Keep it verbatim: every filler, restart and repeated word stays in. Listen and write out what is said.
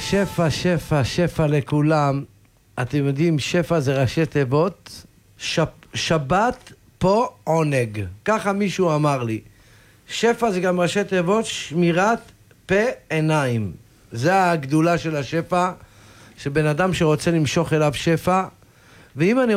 שפע, שפע, שפע לכולם. אתם יודעים, שפע זה ראשי תיבות. שפ, שבת פה עונג. ככה מישהו אמר לי. שפע זה גם ראשי תיבות, שמירת פה עיניים. זה הגדולה של השפע, שבן אדם שרוצה למשוך אליו שפע. ואם אני